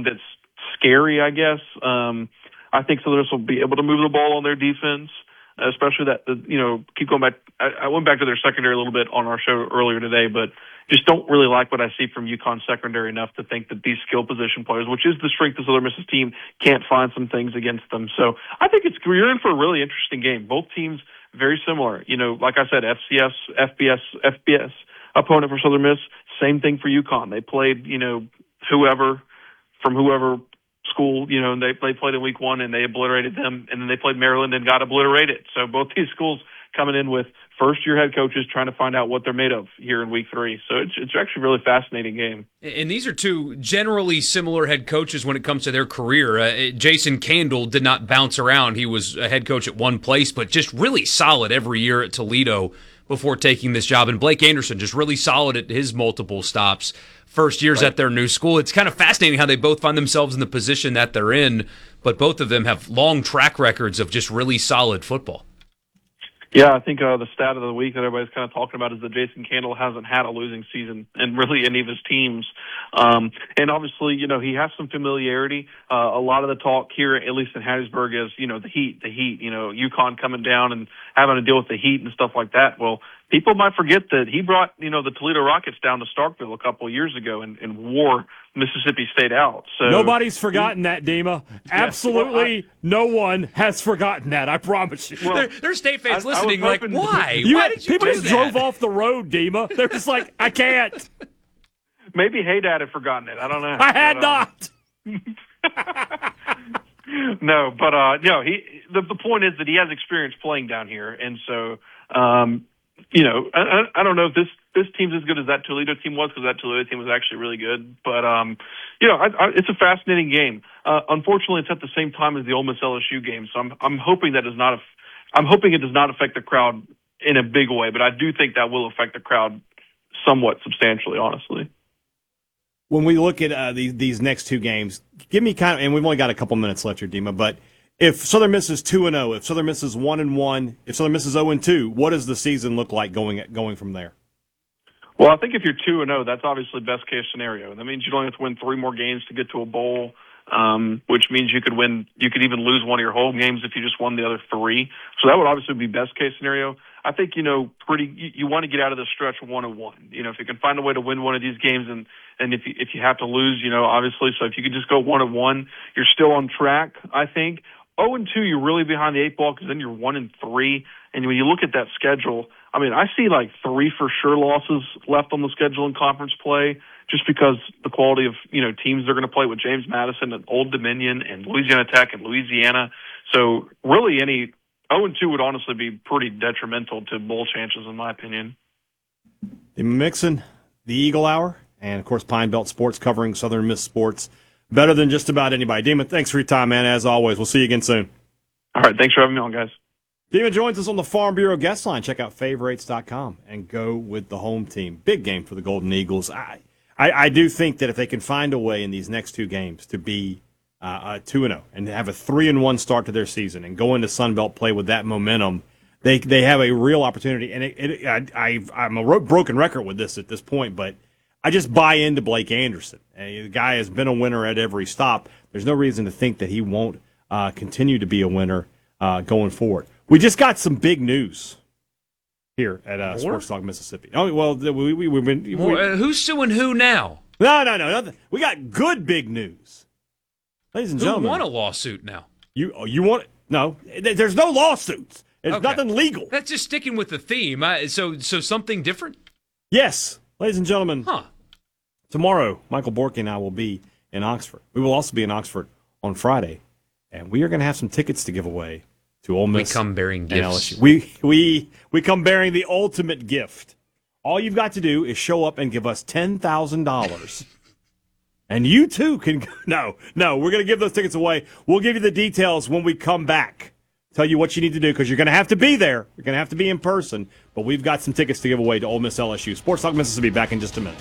team that's scary, I guess. I think Southern Miss will be able to move the ball on their defense, especially that, keep going back. I went back to their secondary a little bit on our show earlier today, but just don't really like what I see from UConn's secondary enough to think that these skill position players, which is the strength of Southern Miss's team, can't find some things against them. So I think you're in for a really interesting game. Both teams very similar. Like I said, FBS opponent for Southern Miss, same thing for UConn. They played, whoever school, and they played in week 1 and they obliterated them, and then they played Maryland and got obliterated. So both these schools coming in with first-year head coaches trying to find out what they're made of here in week 3. So it's actually a really fascinating game. And these are two generally similar head coaches when it comes to their career. Jason Candle did not bounce around. He was a head coach at one place, but just really solid every year at Toledo before taking this job. And Blake Anderson just really solid at his multiple stops. First years at their new school. It's kind of fascinating how they both find themselves in the position that they're in, but both of them have long track records of just really solid football. Yeah, I think the stat of the week that everybody's kind of talking about is that Jason Candle hasn't had a losing season in really any of his teams. And obviously, he has some familiarity. A lot of the talk here, at least in Hattiesburg, is, the heat, UConn coming down and having to deal with the heat and stuff like that. Well, people might forget that he brought, the Toledo Rockets down to Starkville a couple of years ago and wore Mississippi State out. So nobody's forgotten that, Dima. Absolutely no one has forgotten that, I promise you. Well, there's State fans listening like, why? Why did you people do just that? drove off the road, Dima. They're just like, I can't. Maybe Hey Dad had forgotten it. I don't know. I had not. No, but the point is that he has experience playing down here, and so I don't know if this team's as good as that Toledo team was, because that Toledo team was actually really good. But it's a fascinating game. Unfortunately, it's at the same time as the Ole Miss LSU game, so I'm hoping that I'm hoping it does not affect the crowd in a big way, but I do think that will affect the crowd somewhat substantially, honestly. When we look at these next two games, give me and we've only got a couple minutes left here, Dima, but if Southern Miss is 2-0, if Southern Miss is 1-1, if Southern Miss is 0-2, what does the season look like going from there? Well, I think if you're 2-0, that's obviously best case scenario. That means you don't have to win 3 more games to get to a bowl, which means you could even lose one of your home games if you just won the other 3. So that would obviously be best case scenario. I think, you want to get out of the stretch 1-1. If you can find a way to win one of these games and if you have to lose, obviously. So if you could just go 1-1, you're still on track, I think. 0-2, you're really behind the 8 ball, because then you're 1-3. And when you look at that schedule, I mean, I see like 3 for sure losses left on the schedule in conference play, just because the quality of, teams they're going to play with James Madison and Old Dominion and Louisiana Tech and Louisiana. So really 0-2 would honestly be pretty detrimental to bowl chances, in my opinion. Dima Mixon, the Eagle Hour, and, of course, Pine Belt Sports, covering Southern Miss sports better than just about anybody. Dima, thanks for your time, man, as always. We'll see you again soon. All right, thanks for having me on, guys. Dima joins us on the Farm Bureau guest line. Check out favorites.com and go with the home team. Big game for the Golden Eagles. I do think that if they can find a way in these next 2 games to be 2-0 and have a 3-1 start to their season and go into Sun Belt play with that momentum, they have a real opportunity. And I'm a broken record with this at this point, but I just buy into Blake Anderson. The guy has been a winner at every stop. There's no reason to think that he won't continue to be a winner going forward. We just got some big news here at Sports Talk Mississippi. Oh, well, we've been... who's suing who now? No, nothing. We got good big news. Ladies and gentlemen. Who won a lawsuit now? You want... No, there's no lawsuits. There's nothing legal. That's just sticking with the theme. So something different? Yes. Ladies and gentlemen, tomorrow, Michael Borky and I will be in Oxford. We will also be in Oxford on Friday, and we are going to have some tickets to give away to Ole Miss. We come bearing gifts. LSU. We come bearing the ultimate gift. All you've got to do is show up and give us $10,000. And you too can... No, we're going to give those tickets away. We'll give you the details when we come back. Tell you what you need to do, because you're going to have to be there. You're going to have to be in person. But we've got some tickets to give away to Ole Miss LSU. Sports Talk Mississippi, back in just a minute.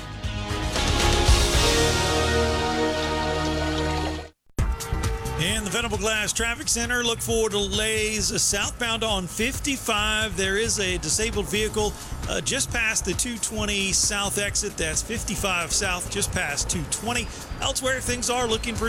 In the Venable Glass Traffic Center, look for delays southbound on 55. There is a disabled vehicle just past the 220 south exit. That's 55 south, just past 220. Elsewhere, things are looking pretty